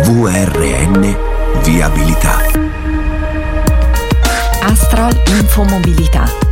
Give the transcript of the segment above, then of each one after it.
VRN Viabilità. Astral Infomobilità.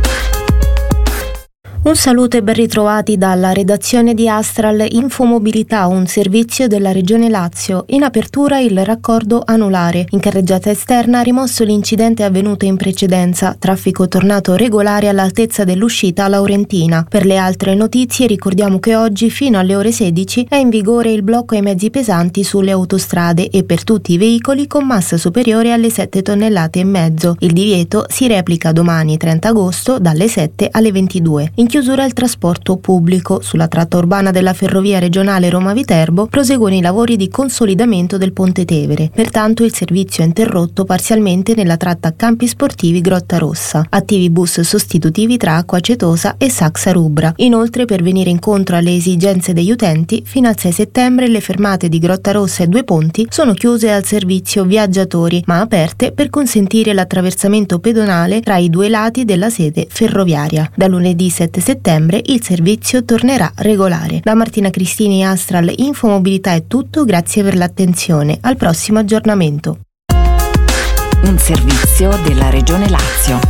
Un saluto e ben ritrovati dalla redazione di Astral Infomobilità, un servizio della Regione Lazio. In apertura il raccordo anulare. In carreggiata esterna rimosso l'incidente avvenuto in precedenza. Traffico tornato regolare all'altezza dell'uscita Laurentina. Per le altre notizie ricordiamo che oggi fino alle ore 16 è in vigore il blocco ai mezzi pesanti sulle autostrade e per tutti i veicoli con massa superiore alle 7 tonnellate e mezzo. Il divieto si replica domani 30 agosto dalle 7 alle 22. In chiusura il trasporto pubblico. Sulla tratta urbana della ferrovia regionale Roma-Viterbo proseguono i lavori di consolidamento del Ponte Tevere. Pertanto il servizio è interrotto parzialmente nella tratta Campi Sportivi Grotta Rossa. Attivi bus sostitutivi tra Acqua Cetosa e Saxa Rubra. Inoltre, per venire incontro alle esigenze degli utenti, fino al 6 settembre le fermate di Grotta Rossa e Due Ponti sono chiuse al servizio viaggiatori, ma aperte per consentire l'attraversamento pedonale tra i due lati della sede ferroviaria. Da lunedì 7 settembre il servizio tornerà regolare. Da Martina Cristini, Astral Infomobilità è tutto, grazie per l'attenzione. Al prossimo aggiornamento. Un servizio della Regione Lazio.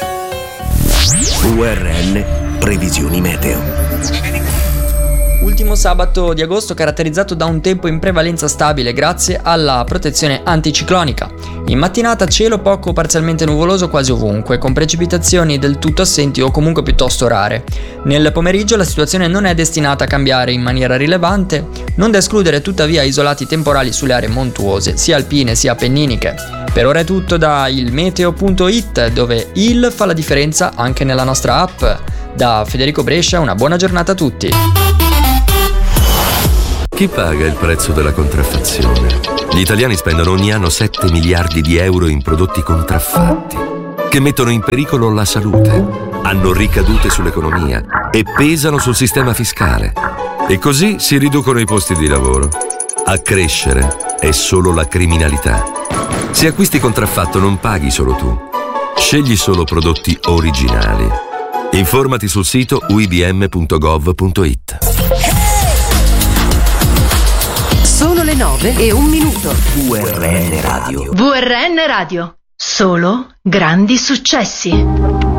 VRN Previsioni Meteo. Ultimo sabato di agosto caratterizzato da un tempo in prevalenza stabile grazie alla protezione anticiclonica. In mattinata cielo poco parzialmente nuvoloso quasi ovunque, con precipitazioni del tutto assenti o comunque piuttosto rare. Nel pomeriggio la situazione non è destinata a cambiare in maniera rilevante, non da escludere tuttavia isolati temporali sulle aree montuose, sia alpine sia appenniniche. Per ora è tutto da ilmeteo.it, dove il fa la differenza anche nella nostra app. Da Federico Brescia una buona giornata a tutti. Chi paga il prezzo della contraffazione? Gli italiani spendono ogni anno 7 miliardi di euro in prodotti contraffatti, che mettono in pericolo la salute, hanno ricadute sull'economia e pesano sul sistema fiscale. E così si riducono i posti di lavoro. A crescere è solo la criminalità. Se acquisti contraffatto non paghi solo tu. Scegli solo prodotti originali. Informati sul sito uibm.gov.it. Sono le 9:01. VRN Radio. VRN Radio. Solo grandi successi.